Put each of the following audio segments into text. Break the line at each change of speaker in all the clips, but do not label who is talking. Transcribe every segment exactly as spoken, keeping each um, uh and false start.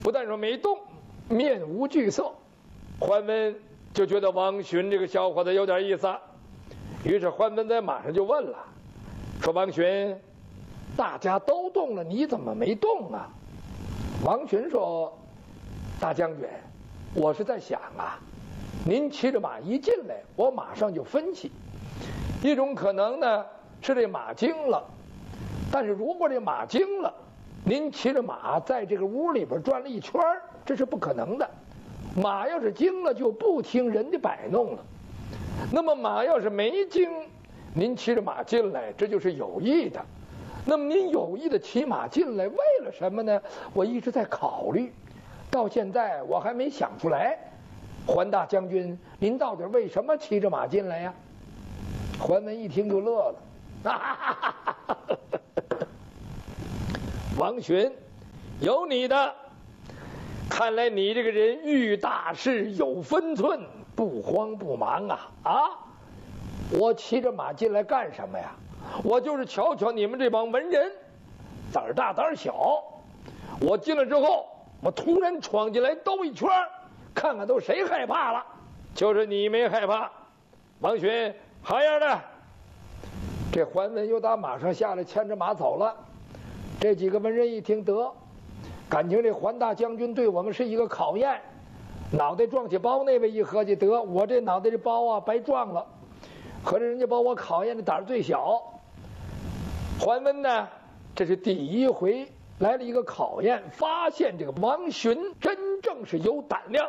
不但说没动，面无惧色。桓温就觉得王询这个小伙子有点意思，于是桓温在马上就问了，说王询，大家都动了，你怎么没动啊？王询说，大将军，我是在想啊，您骑着马一进来，我马上就分析，一种可能呢是这马惊了，但是如果这马惊了，您骑着马在这个屋里边转了一圈，这是不可能的。马要是惊了，就不听人的摆弄了。那么马要是没惊，您骑着马进来，这就是有意的。那么您有意的骑马进来，为了什么呢？我一直在考虑，到现在我还没想出来。桓大将军，您到底为什么骑着马进来呀？桓温一听就乐了，哈哈哈哈哈哈！王询，有你的！看来你这个人遇大事有分寸，不慌不忙啊！啊，我骑着马进来干什么呀？我就是瞧瞧你们这帮文人，胆儿大胆儿小。我进来之后，我突然闯进来兜一圈，看看都谁害怕了。就是你没害怕，王询，好样的！这桓温又打马上下来，牵着马走了。这几个文人一听，得，感情这桓大将军对我们是一个考验。脑袋撞起包，那位一合计，得，我这脑袋这包啊白撞了，合着人家把我考验的胆儿最小。桓温呢，这是第一回来了一个考验，发现这个王询真正是有胆量。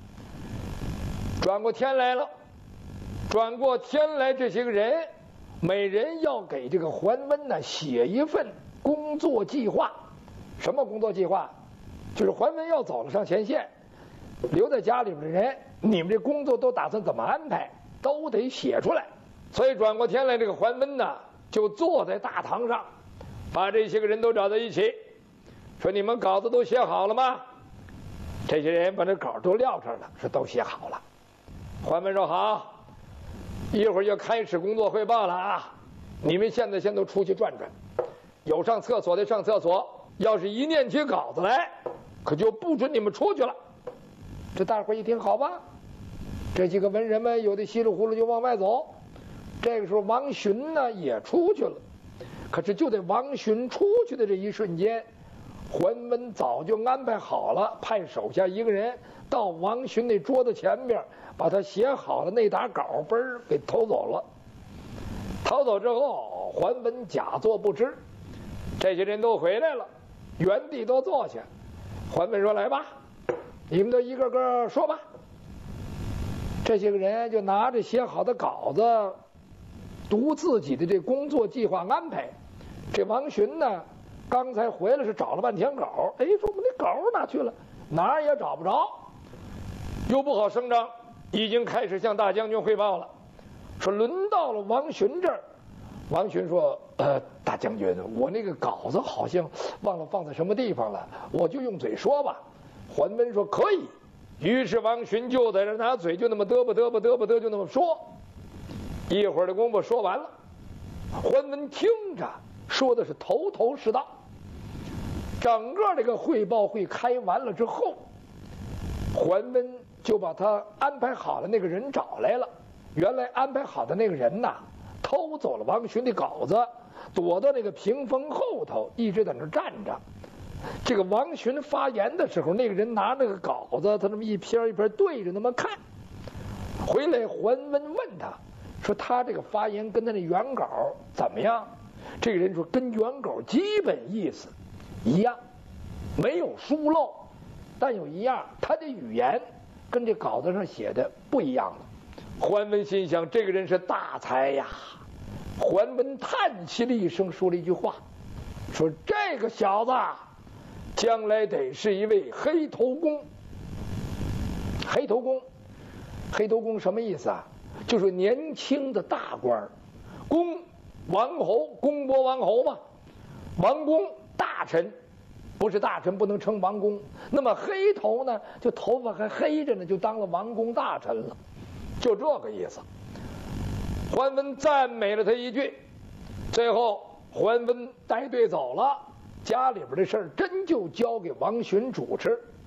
转过天来了，转过天来，这些个人每人要给这个桓温呢写一份工作计划。什么工作计划？就是桓温要走了上前线，留在家里边的人，你们这工作都打算怎么安排，都得写出来。所以转过天来，这个桓温呢就坐在大堂上，把这些个人都找在一起，说你们稿子都写好了吗？这些人把这稿都撂这儿了，说都写好了。桓温说好，一会儿就开始工作汇报了啊！你们现在先都出去转转，有上厕所的上厕所，要是一念起稿子来，可就不准你们出去了。这大伙一听，好吧，这几个文人们有的稀里糊涂就往外走。这个时候王询呢也出去了，可是就在王询出去的这一瞬间，桓温早就安排好了，派手下一个人到王询那桌子前边，把他写好的那沓稿本儿给偷走了。逃走之后，桓温假作不知，这些人都回来了，原地都坐下。桓温说：“来吧，你们都一个个说吧。”这些个人就拿着写好的稿子，读自己的这工作计划安排。这王询呢，刚才回来是找了半天稿，哎，说我们那稿哪去了？哪儿也找不着，又不好声张，已经开始向大将军汇报了。说轮到了王询这儿，王询说：“呃，大将军，我那个稿子好像忘了放在什么地方了，我就用嘴说吧。”桓温说：“可以。”于是王询就在这拿嘴就那么嘚啵嘚啵嘚啵嘚就那么说。一会儿的功夫说完了，桓温听着说的是头头是道。整个这个汇报会开完了之后，桓温就把他安排好了那个人找来了。原来安排好的那个人呐，偷走了王询的稿子，躲到那个屏风后头，一直在那站着。这个王询发言的时候，那个人拿那个稿子，他那么一篇一篇对着那么看。回来桓温问他说：“他这个发言跟他那原稿怎么样？”这个人说：“跟原稿基本意思一样，没有疏漏，但有一样，他的语言跟这稿子上写的不一样了。”桓温心想，这个人是大才呀。桓温叹息了一声，说了一句话，说：“这个小子将来得是一位黑头公。”黑头公，黑头公什么意思啊？就是年轻的大官。公，王侯，公伯王侯嘛。王公，大臣，不是大臣不能称王公。那么黑头呢，就头发还黑着呢，就当了王公大臣了，就这个意思。桓温赞美了他一句，最后桓温带队走了，家里边的事儿真就交给王询主持。